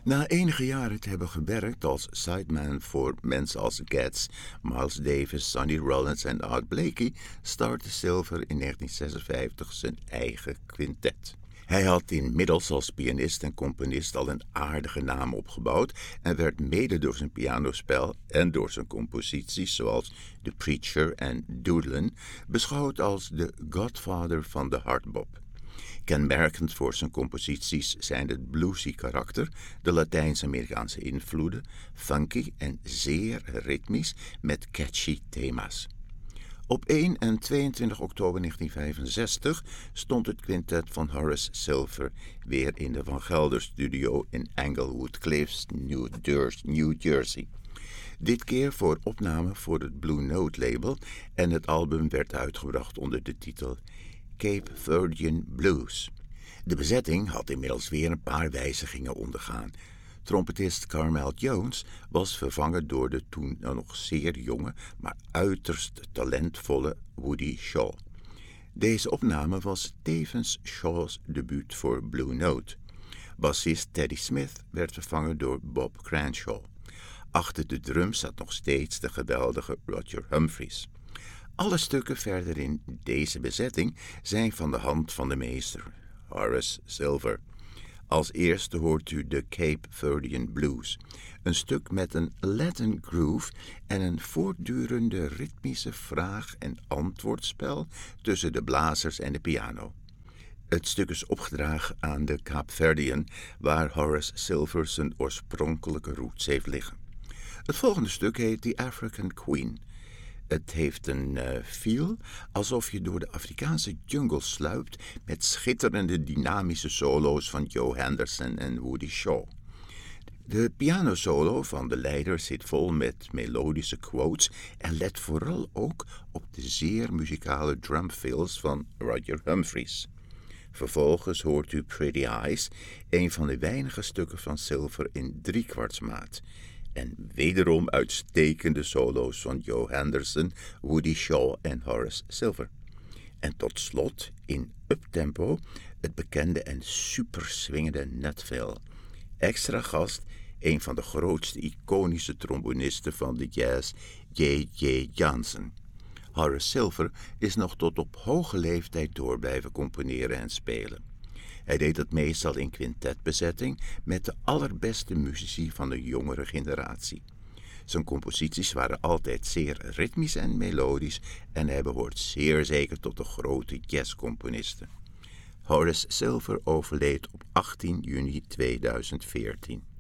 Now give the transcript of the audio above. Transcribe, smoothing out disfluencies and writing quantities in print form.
Na enige jaren te hebben gewerkt als sideman voor mensen als Getz, Miles Davis, Sonny Rollins en Art Blakey, startte Silver in 1956 zijn eigen quintet. Hij had inmiddels als pianist en componist al een aardige naam opgebouwd en werd mede door zijn pianospel en door zijn composities zoals The Preacher en Doodlin beschouwd als de godfather van de hardbop. Kenmerkend voor zijn composities zijn het bluesy karakter, de Latijns-Amerikaanse invloeden, funky en zeer ritmisch met catchy thema's. Op 1 en 22 oktober 1965 stond het quintet van Horace Silver weer in de Van Gelder Studio in Englewood Cliffs, New Jersey. Dit keer voor opname voor het Blue Note label en het album werd uitgebracht onder de titel Cape Verdean Blues. De bezetting had inmiddels weer een paar wijzigingen ondergaan. Trompetist Carmel Jones was vervangen door de toen nog zeer jonge, maar uiterst talentvolle Woody Shaw. Deze opname was tevens Shaw's debuut voor Blue Note. Bassist Teddy Smith werd vervangen door Bob Cranshaw. Achter de drums zat nog steeds de geweldige Roger Humphries. Alle stukken verder in deze bezetting zijn van de hand van de meester, Horace Silver. Als eerste hoort u de Cape Verdean Blues, een stuk met een Latin groove en een voortdurende ritmische vraag- en antwoordspel tussen de blazers en de piano. Het stuk is opgedragen aan de Kaapverdiën, waar Horace Silver zijn oorspronkelijke roots heeft liggen. Het volgende stuk heet The African Queen. Het heeft een feel alsof je door de Afrikaanse jungle sluipt met schitterende dynamische solo's van Joe Henderson en Woody Shaw. De pianosolo van de leider zit vol met melodische quotes en let vooral ook op de zeer muzikale drumfills van Roger Humphries. Vervolgens hoort u Pretty Eyes, een van de weinige stukken van Silver in driekwartsmaat. En wederom uitstekende solo's van Joe Henderson, Woody Shaw en Horace Silver. En tot slot, in uptempo, het bekende en superswingende Nutville. Extra gast, een van de grootste iconische trombonisten van de jazz, J.J. Johnson. Horace Silver is nog tot op hoge leeftijd door blijven componeren en spelen. Hij deed het meestal in quintetbezetting met de allerbeste muzici van de jongere generatie. Zijn composities waren altijd zeer ritmisch en melodisch en hij behoort zeer zeker tot de grote jazzcomponisten. Horace Silver overleed op 18 juni 2014.